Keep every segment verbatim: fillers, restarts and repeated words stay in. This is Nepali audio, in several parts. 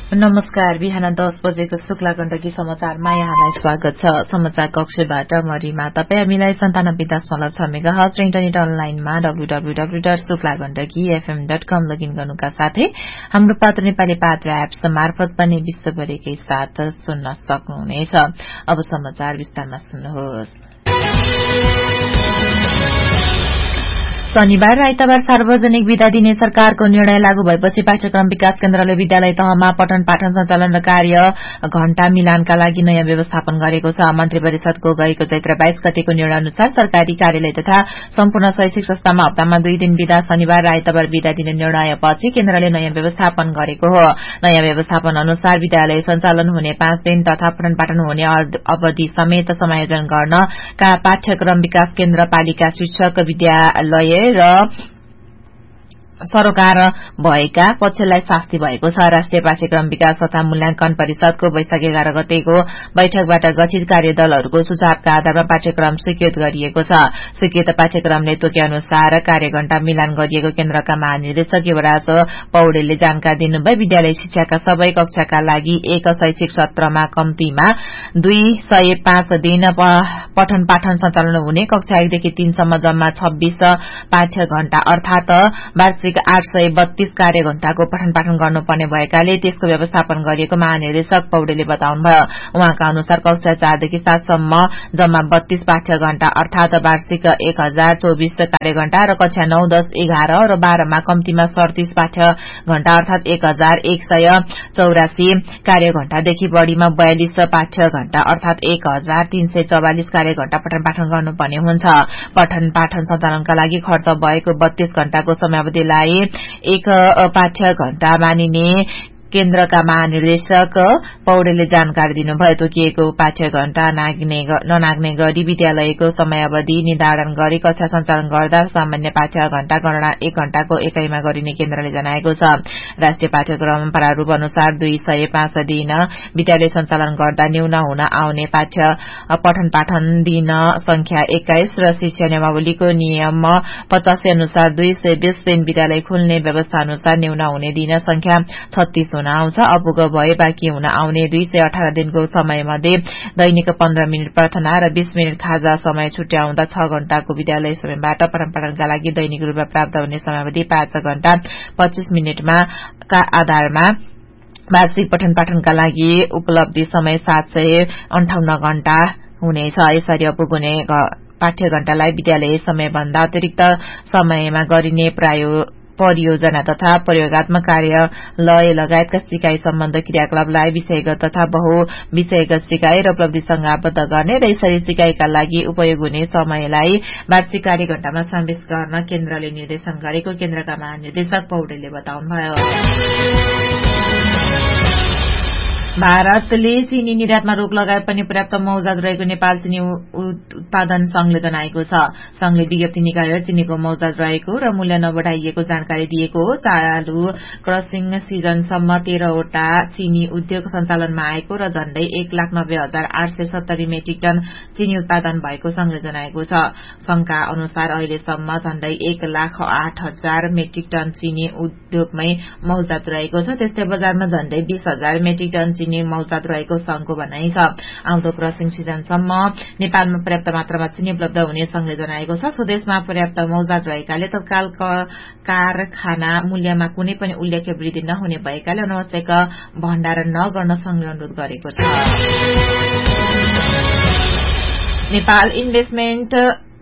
नमस्कार। बिहान दस बजेको शुक्ला गण्डकी समाचारमा यहाँलाई स्वागत छ। समाचार कक्षबाट म रिमा। तपाई हामीलाई सन्तानब्बे दशमलव छ मेगाहर्ज र इन्टरनेट अनलाइनमा W W W dot Shukla Gandaki FM dot com login गर्नुका साथै हाम्रो पात्र नेपाली पात्र एप्स मार्फत पनि विश्वभरिकै साथ सुन्न सक्नुहुनेछ। अब समाचार विस्तारमा सुन्नुहोस्। शनिबार र आइतबार सार्वजनिक विदा दिने सरकारको निर्णय लागू भएपछि पाठ्यक्रम विकास केन्द्रले विद्यालय तहमा पठन पाठन सञ्चालन र कार्य घण्टा मिलानका लागि नयाँ व्यवस्थापन गरेको छ। मन्त्री परिषदको गएको चैत्र बाइस गतेको निर्णय अनुसार सरकारी कार्यालय तथा सम्पूर्ण शैक्षिक संस्थामा हप्तामा दुई दिन विदा शनिबार र आइतबार विदा दिने निर्णयपछि केन्द्रले नयाँ व्यवस्थापन गरेको हो। नयाँ व्यवस्थापन अनुसार विद्यालय सञ्चालन हुने पाँच दिन तथा पठन पाठन हुने अवधि समेत समायोजन गर्न का पाठ्यक्रम विकास केन्द्र पालिका शिक्षक विद्यालय र सरोकार भएका पक्षलाई शास्ति भएको छ। राष्ट्रिय पाठ्यक्रम विकास तथा मूल्याङ्कन परिषदको वैशाख एघार गतेको बैठकबाट गठित कार्यदलहरूको सुझावका आधारमा पाठ्यक्रम स्वीकृत गरिएको छ। स्वीकृत पाठ्यक्रमले तोके अनुसार कार्यघण्टा मिलान गरिएको केन्द्रका महानिर्देशक युवराज पौडेलले जानकारी दिनुभयो। विद्यालय शिक्षाका सबै कक्षाका लागि एक शैक्षिक सत्रमा कम्तीमा दुई सय पाँच दिन पठन पाठन सञ्चालन हुने, कक्षा एकदेखि तीनसम्म जम्मा छब्बीस पाठ्य घण्टा अर्थात वार्षिक आठ सय बत्तीस कार्य घण्टाको पठन पाठन गर्नुपर्ने भएकाले त्यसको व्यवस्थापन गरिएको महानिर्देशक पौडेलले बताउनुभयो। उहाँका अनुसार कक्षा चारदेखि सातसम्म जम्मा बत्तीस पाठ्य घण्टा अर्थात वार्षिक एक हजार चौबिस कार्य घण्टा र कक्षा नौ दस एघार र बाह्रमा कम्तीमा सड़तीस पाठ्य घण्टा अर्थात एक हजार एक सय चौरासी कार्य घण्टादेखि बढ़ीमा बयालिस पाठ्य घण्टा अर्थात एक हजार तीन सय चौवालिस कार्य घण्टा पठन पाठन गर्नुपर्ने हुन्छ। पठन पाठन सञ्चालनका लागि खर्च भएको बत्तीस घण्टाको समयावधिलाई एक पाठ्य घण्टा मानिने केन्द्रका महानिर्देशक पौडेलले जानकारी दिनुभयो। तोकिएको पाठ्य घण्टा ननाग्ने गरी विद्यालयको समयावधि निर्धारण गरी कक्षा सञ्चालन गर्दा सामान्य पाठ्य घण्टा गणना एक घण्टाको एकाइमा गरिने केन्द्रले जनाएको छ। राष्ट्रिय पाठ्यक्रम प्रारूप अनुसार दुई सय पाँच दिन विद्यालय सञ्चालन गर्दा न्यून हुन आउने पाठ्य पठन पाठन दिन संख्या एक्काइस र शिक्षा नियमावलीको नियम पचासी अनुसार दुई सय बीस दिन विद्यालय खुल्ने व्यवस्था अनुसार न्यून हुने दिन संख्या छत्तीस हुन आउँछ। अपुग भए बाँकी हुन आउने दुई सय अठार दिनको समयमध्ये दैनिक पन्ध्र मिनट प्रार्थना र बीस मिनट खाजा समय छुट्याउँदा छ घण्टाको विद्यालय समयबाट पठन पाठनका लागि दैनिक रूपमा प्राप्त हुने समयावधि पाँच घण्टा पच्चीस मिनटमा का आधारमा वार्षिक पठन पाठनका लागि उपलब्धि समय सात सय अन्ठाउन्न घण्टा हुनेछ। यसरी अपुग हुने पाठ्य घण्टालाई विद्यालय समयभन्दा अतिरिक्त समयमा गरिने प्रायो परियोजना तथा प्रयोगात्मक कार्य लय लगायतका सिकाई सम्बन्ध क्रियाकलापलाई विषयगत तथा बहु विषयगत सिकाई र उपलब्धिसँग आबद्ध गर्ने र यसरी सिकाईका लागि उपयोग हुने समयलाई वार्षिक कार्य घण्टामा समावेश गर्न केन्द्रले निर्देशन गरेको केन्द्रका महानिर्देशक पौडेलले बताउनुभयो। भारतले चिनी निर्यातमा रोक लगाए पनि पर्याप्त मौजाद रहेको नेपाल चिनी उत्पादन संघले जनाएको छ। संघले विज्ञप्ति निकालेर चिनीको मौजाद रहेको र मूल्य नबढ़ाइएको जानकारी दिएको हो। चालू क्रसिङ सिजनसम्म तेह्रवटा चिनी उद्योग सञ्चालनमा आएको र झण्डै एक लाख नब्बे हजार आठ सय सत्तरी मेट्रिक टन चिनी उत्पादन भएको संघले जनाएको छ। संघका अनुसार अहिलेसम्म झण्डै एक लाख आठ हजार मेट्रिक टन चिनी उद्योगमै मौजाद रहेको छ। त्यस्तै बजारमा झण्डै बीस हजार मेट्रिक टन चिनी मौजाद रहेको संघको भनाइ छ। आउँदो क्रसिङ सिजनसम्म नेपालमा पर्याप्त मात्रामा चिनी उपलब्ध हुने संघले जनाएको छ। स्वदेशमा पर्याप्त मौजाद रहेकाले तत्काल कारखाना मूल्यमा कुनै पनि उल्लेख्य वृद्धि नहुने भएकाले अनावश्यक भण्डारण नगर्न संघले अनुरोध गरेको छ। नेपाल इन्भेस्टमेन्ट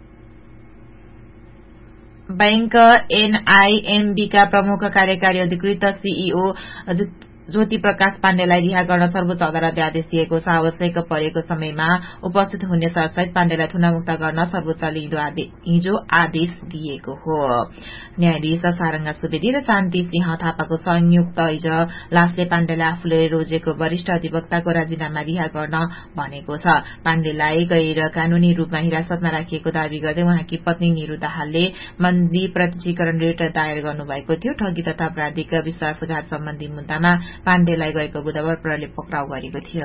बैंक एनआईएमबी का प्रमुख कार्यकारी अधिकृत सीईओ ज्योति प्रकाश पाण्डेलाई रिहा गर्न सर्वोच्च अदालतले आदेश दिएको छ। आवश्यक परेको समयमा उपस्थित हुने सरसहित पाण्डेलाई थुनामुक्त गर्न सर्वोच्चले हिजो आदेश दिएको हो। न्यायाधीश सारंगा सुवेदी र शान्ति सिंह थापाको संयुक्त इजलासले पाण्डेलाई आफूले रोजेको वरिष्ठ अधिवक्ताको राजीनामा रिहा गर्न भनेको छ। पाण्डेलाई गैर कानूनी रूपमा हिरासतमा राखिएको दावी गर्दै उहाँकी पत्नी निरू दाहालले बन्दी प्रतिष्ठीकरण रिट दायर गर्नुभएको थियो। ठगी तथा आपराधिक विश्वासघात सम्बन्धी मुद्दामा पाण्डेलाई गएको बुधबार प्रहरीले पक्राउ गरेको थियो।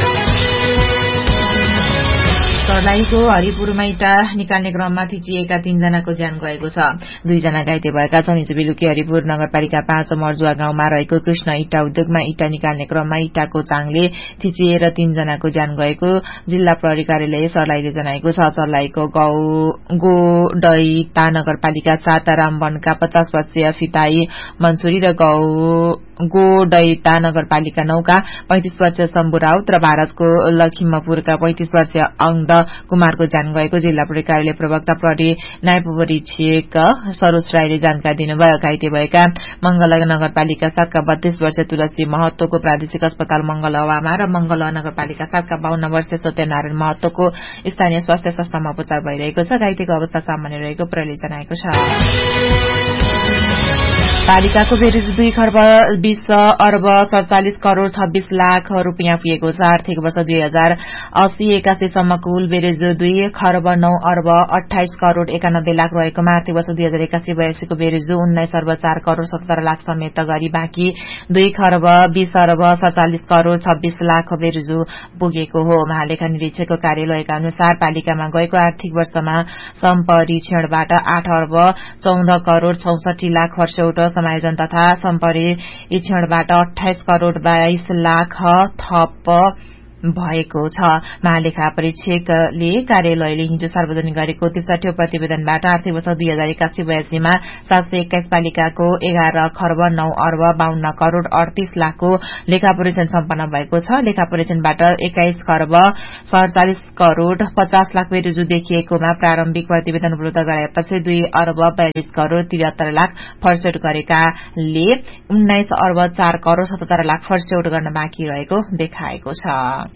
सर्लाहीको हरिपुरमा इँटा निकाल्ने क्रममा थिचिएका तीनजनाको ज्यान गएको छ। दुईजना घाइते भएका छन्। हिजो बेलुकी हरिपुर नगरपालिका पाँच मर्जुवा गाउँमा रहेको कृष्ण इँटा उद्योगमा इँटा निकाल्ने क्रममा इँटाको चाङले थिचिएर तीनजनाको ज्यान गएको जिल्ला प्रहरी कार्यालय सर्लाहीले जनाएको छ। सर्लाहीको गोडैता नगरपालिका सात रामवनका पचास वर्षीय फिताई मन्सुरी र गोडैता नगरपालिका नौका पैंतिस वर्षीय शम्भु राउत र भारतको लखिमपुरका पैंतिस वर्षीय अंग कुमारको ज्यान गएको जिल्ला प्रहरी कार्यालय प्रवक्ता प्रहरी न्याय परीक्षक सरोज राईले जानकारी दिनुभयो। घाइते भएका मंगल नगरपालिका सातका बत्तीस वर्षीय तुलसी महतोको प्रादेशिक अस्पताल मंगलवामा र मंगल नगरपालिका सातका बाहन्न वर्षीय सत्यनारायण महतोको स्थानीय स्वास्थ्य संस्थामा उपचार भइरहेको छ। घाइतेको अवस्था सामान्य रहेको प्रहरीले जनाएको छ। पालिकाको बेरिज दुई खर्ब बीस अर्ब सड़चालिस करोड़ छब्बीस लाख रूपियाँ पुगेको छ। आर्थिक वर्ष दुई हजार अस्सी एकासी सम्म कुल बेरिज दुई खर्ब नौ अर्ब अठाइस करोड़ एकानब्बे लाख रहेकोमा आर्थिक वर्ष दुई हजार एकासी बयासीको बेरिज उन्नाइस अर्ब चार करोड़ सत्तर लाख समेत गरी बाँकी दुई खर्ब बीस अर्ब सड़चालिस करोड़ छब्बीस लाख बेरिज पुगेको हो। महालेखा निरीक्षकको कार्यालयका अनुसार पालिकामा गएको आर्थिक वर्षमा सम्परीक्षणबाट आठ अर्ब चौध करोड़ चौसठी लाख वर्षौट समायोजन तथा सम्परीक्षणबाट अठाइस करोड़ बाइस लाख थप भएको छ। महालेखा परीक्षकले कार्यालयले हिजो सार्वजनिक गरेको त्रिसठी प्रतिवेदनबाट आर्थिक वर्ष दुई हजार एकासी बयासीमा सात सय एक्काइस पालिकाको एघार खर्ब नौ अर्ब बाहन्न करोड़ अड़तीस लाखको लेखा परीक्षण सम्पन्न भएको छ। लेखा परीक्षणबाट एक्काइस खर्ब सड़चालिस करोड़ पचास लाख बेरिजु देखिएकोमा प्रारम्भिक प्रतिवेदन उपलब्ध गराएपछि दुई अर्ब बयालिस करोड़ त्रिहत्तर लाख फर्स्यौट गरेकाले उन्नाइस अर्ब चार करोड़ सतहत्तर लाख फर्स्यौट गर्न बाँकी रहेको देखाएको छ।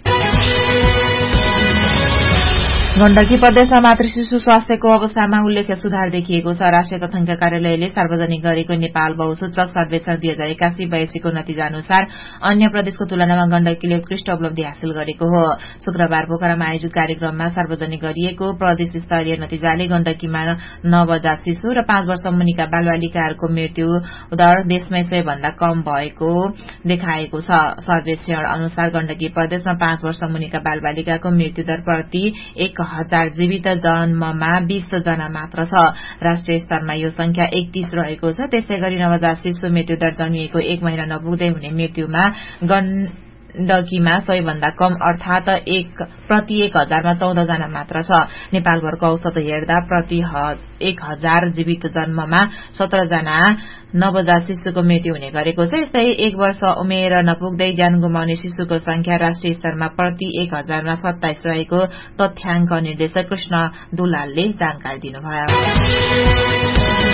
गण्डकी प्रदेशमा मातृ शिशु स्वास्थ्यको अवस्थामा उल्लेख्य सुधार देखिएको छ। राष्ट्रिय तथ्याङ्क कार्यालयले सार्वजनिक गरेको नेपाल बहुसूचक सर्वेक्षण दुई हजार एकासी बयासीको नतिजा अनुसार अन्य प्रदेशको तुलनामा गण्डकीले उत्कृष्ट उपलब्धि हासिल गरेको हो। शुक्रबार पोखरामा आयोजित कार्यक्रममा सार्वजनिक गरिएको प्रदेश स्तरीय नतिजाले गण्डकीमा नवजात शिशु र पाँच वर्ष मुनिका बालबालिकाहरूको मृत्यु दर देशमै सबैभन्दा कम भएको देखाएको छ। सर्वेक्षण अनुसार गण्डकी प्रदेशमा पाँच वर्ष मुनिका बालबालिकाको मृत्यु दर प्रति एक हजार जीवित जन्ममा बीस जना मात्र छ। राष्ट्रिय स्तरमा यो संख्या एकतीस रहेको छ। त्यसै गरी नवजात शिशु मृत्यु दर जन्मिएको एक महिना नपुग्दै हुने मृत्युमा गण्डकीमा सबैभन्दा कम अर्थात एक प्रति एक हजारमा चौध जना मात्र छ। नेपालभरको औसत हेर्दा प्रति एक हजार जीवित जन्ममा सत्र जना नवजात शिशुको मृत्यु हुने गरेको छ। यस्तै एक वर्ष उमेर नपुग्दै ज्यान गुमाउने शिशुको संख्या राष्ट्रिय स्तरमा प्रति एक हजारमा सत्ताइस रहेको तथ्याङ्क निर्देशक कृष्ण दुलालले जानकारी दिनुभयो।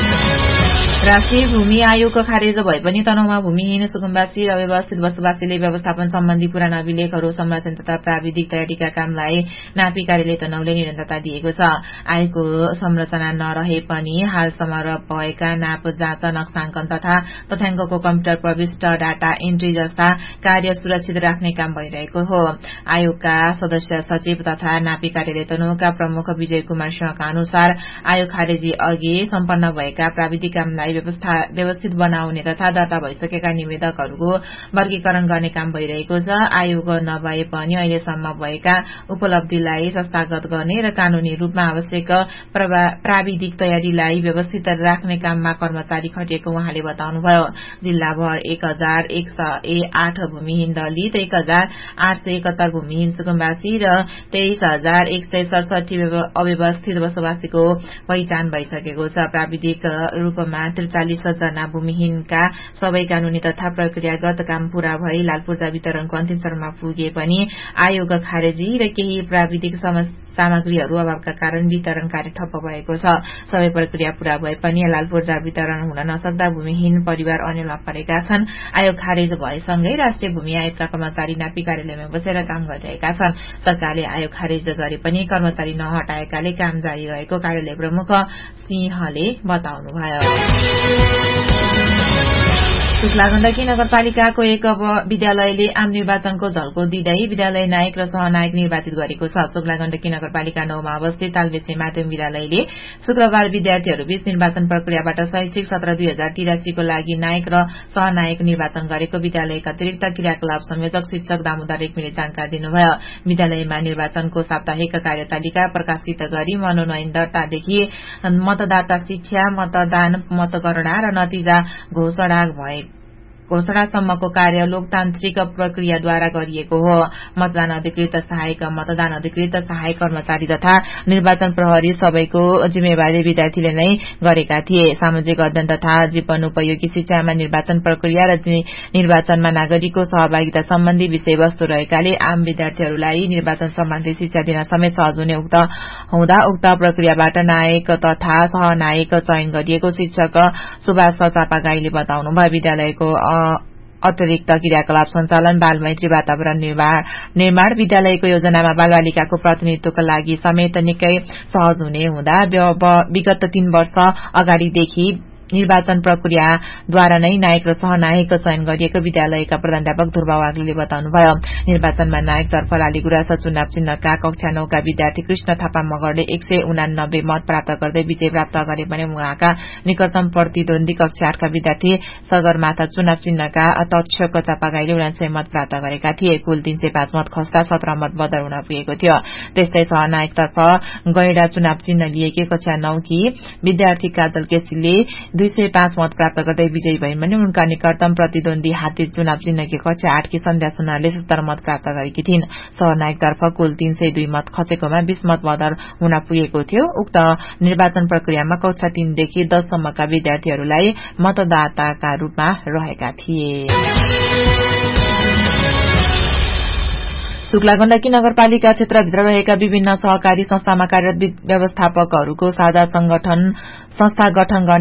राष्ट्रिय भूमि आयोगको खारेज भए पनि तनहुँमा भूमिहीन सुकुम्बासी र अव्यवस्थित बसोबासीले व्यवस्थापन सम्बन्धी पुराना अभिलेखहरू संरक्षण तथा प्राविधिक तयारीका कामलाई नापी कार्यालय तनहुँले निरन्तरता दिएको छ। आयोगको संरचना नरहे पनि हालसम्म भएका नाप जाँच नक्साङ्कन तथा तथ्याङ्कको कम्प्युटर प्रविष्ट डाटा एन्ट्री जस्ता कार्य सुरक्षित राख्ने काम भइरहेको हो। आयोगका सदस्य सचिव तथा नापी कार्यालय तनहुँका प्रमुख विजय कुमार सिंहका अनुसार आयोग खारेजी अघि सम्पन्न भएका प्राविधिक कामलाई व्यवस्थित बनाउने तथा दर्ता भइसकेका निवेदकहरूको वर्गीकरण गर्ने काम भइरहेको छ। आयोग नभए पनि अहिलेसम्म भएका उपलब्धिलाई संस्थागत गर्ने र कानूनी रूपमा आवश्यक प्राविधिक तयारीलाई व्यवस्थित राख्ने काममा कर्मचारी खटिएको उहाँले बताउनुभयो। जिल्लाभर एक हजार एक सय आठ भूमिहीन दलित, एक हजार आठ सय एकहत्तर भूमिहीन सुकुम्बासी र तेइस हजार एक सय सडसठी अव्यवस्थित बसोबासीको पहिचान भइसकेको छ। प्राविधिक रूपमा त्रिचालिस जना भूमिहीनका सबै कानूनी तथा प्रक्रियागत काम पूरा भई लालपूर्जा वितरणको अन्तिम चरणमा पुगे पनि आयोग खारेजी र केही प्राविधिक सामग्रीहरू अभावका कारण वितरण कार्य ठप्प भएको छ। सबै प्रक्रिया पूरा भए पनि लालपूर्जा वितरण हुन नसक्दा भूमिहीन परिवार अन्यलमा परेका छन्। आयोग खारेज भएसँगै राष्ट्रिय भूमि आयोगका कर्मचारी नापी कार्यालयमा बसेर काम गरिरहेका छन्। सरकारले आयोग खारेज गरे पनि कर्मचारी नहटाएकाले काम जारी रहेको कार्यालय प्रमुख सिंहले बताउनुभयो। शुक्ला गण्डकी नगरपालिकाको एक विद्यालयले आम निर्वाचनको झल्को दिँदै विद्यालय नायक र सहनायक निर्वाचित गरेको छ। शुक्ला गण्डकी नगरपालिका नौमा अवस्थित तालबेसे माध्यमिक विद्यालयले शुक्रबार विद्यार्थीहरूबीच निर्वाचन प्रक्रियाबाट शैक्षिक सत्र दुई हजार तिरासीको लागि नायक र सहनायक निर्वाचन गरेको विद्यालयका अतिरिक्त क्रियाकलाप संयोजक शिक्षक दामोदर रेग्मीले जानकारी दिनुभयो। विद्यालयमा निर्वाचनको साप्ताहिक कार्यतालिका प्रकाशित गरी मनोनयन दर्तादेखि मतदाता शिक्षा, मतदान, मतगणना र नतिजा घोषणा भए घोषणासम्मको कार्य लोकतान्त्रिक प्रक्रियाद्वारा गरिएको हो। मतदान अधिकृत सहायक, मतदान अधिकृत सहायक कर्मचारी तथा निर्वाचन प्रहरी सबैको जिम्मेवारी विद्यार्थीले नै गरेका थिए। सामाजिक अध्ययन तथा जीवनोपयोगी शिक्षामा निर्वाचन प्रक्रिया र निर्वाचनमा नागरिकको सहभागिता सम्बन्धी विषयवस्तु रहेकाले आम विद्यार्थीहरूलाई निर्वाचन सम्बन्धी शिक्षा दिन समेत सहज हुने उक्त हुँदा उक्त प्रक्रियाबाट नायक तथा सहनायक चयन गरिएको शिक्षक सुभाष चापागाईले बताउनुभयो। विद्यालयको अतिरिक्त क्रियाकलाप सञ्चालन, बाल मैत्री वातावरण निर्माण, विद्यालयको योजनामा बालबालिकाको प्रतिनिधित्वका लागि समेत निकै सहज हुने हुँदा विगत तीन वर्ष अगाडिदेखि निर्वाचन प्रक्रियाद्वारा नै नायक र सहनायक चयन गरिएको विद्यालयका प्रधानाध्यापक ध्रुव वाग्लेले बताउनुभयो। निर्वाचनमा नायकतर्फ लालीगुराँस चुनाव चिन्हका कक्षा नौका विद्यार्थी कृष्ण थापा मगरले एक सय उनानब्बे मत प्राप्त गर्दै विजय प्राप्त गरे भने उहाँका निकटतम प्रतिद्वन्दी कक्षा आठका विद्यार्थी सगरमाथा चुनाव चिन्हका तक्षक चापागाईले उनासय मत प्राप्त गरेका थिए। कुल तीन सय पाँच मत खस्दा सत्र मत बदर हुन पुगेको थियो। त्यस्तै सहनायकतर्फ गैडा चुनाव चिन्ह लिएकी कक्षा नौकी विद्यार्थी काजल केसीले दुई सय पाँच मत प्राप्त गर्दै विजयी भइन् भने उनका निकटतम प्रतिद्वन्दी हात्ती चुनाव चिन्हकी कक्षा आठकी सन्ध्या सुनारले सत्तर मत प्राप्त गरेकी थिइन्। सहनायकतर्फ कुल तीन सय दुई मत खसेकोमा बीस मत बदर हुन पुगेको थियो। उक्त निर्वाचन प्रक्रियामा कक्षा तीनदेखि दससम्मका विद्यार्थीहरूलाई मतदाताका रूपमा रहेका थिए। शुक्ला गण्डकी नगरपालिका क्षेत्रभित्र रहेका विभिन्न सहकारी संस्थामा कार्यरत व्यवस्थापकहरूको साझा संगठन संस्था गठन गर्ने